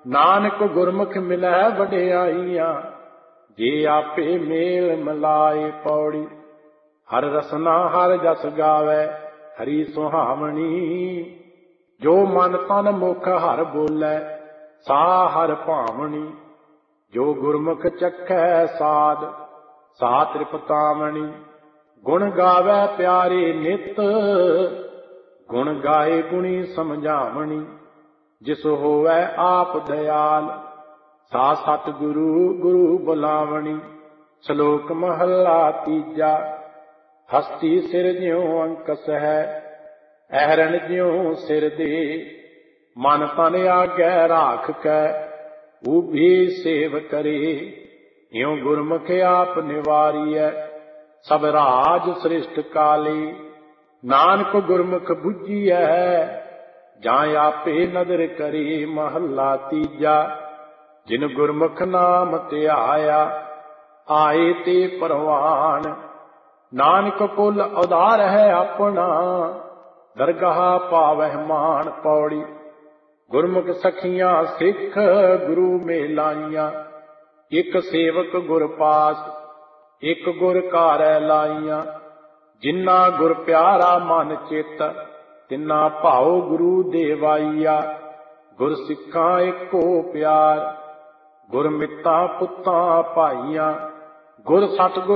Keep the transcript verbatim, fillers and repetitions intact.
नानक गुरमुख मिलै वडियाइयां, जे आपे मेल मिलाए। पौड़ी। हर रसना हर जस गावै, हरी सुहावनी। जो मन तन मुख हर बोलै, सा हर भावनी। जो गुरमुख चखै साध, सा तृपतावनी। गुण गावै प्यारे नित, गुण गाए गुणी समझावनी। जिस होवै आप दयाल, सा सतगुरु गुरु बुलावनी। श्लोक महला तीजा। हस्ती सिर ज्यों अंकस है, अहरण ज्यों सिर दे। मन तन आगै राख कै, ऊभी सेव करे। इਉਂ गुरमुख आप निवारियै, सब राज सृष्ट काले। नानक गुरमुख बुझियै, ਜਾਂ ਆਪੇ ਨਦਰ ਕਰੇ। ਮਹੱਲਾ ਤੀਜਾ। ਜਿਨ ਗੁਰਮੁਖ ਨਾਮ ਧਿਆਇਆ, ਆਏ ਤੇ ਪਰਵਾਨ। ਨਾਨਕ ਕੁਲ ਉਧਾਰ ਹੈ ਆਪਣਾ, ਦਰਗਾਹ ਪਾਵਹਿ ਮਾਨ। ਪੌੜੀ। ਗੁਰਮੁਖ ਸਖੀਆਂ ਸਿੱਖ ਗੁਰੂ ਮੇਲਾਈਆਂ, ਇੱਕ ਸੇਵਕ ਗੁਰ ਪਾਸ, ਇੱਕ ਗੁਰ ਘਾਰੈ ਲਾਈਆਂ। ਜਿਨਾ ਗੁਰ ਪਿਆਰਾ ਮਨ ਚਿਤ, ਤਿਨਾ ਭਾਉ ਗੁਰੂ ਦੇਵਾਈਆ। ਗੁਰ ਸਿੱਖਾਂ ਏਕੋ ਪਿਆਰ, ਗੁਰ ਮਿੱਤਾਂ ਪੁੱਤਾਂ ਭਾਈਆਂ। ਗੁਰ ਸਤਿਗੁਰ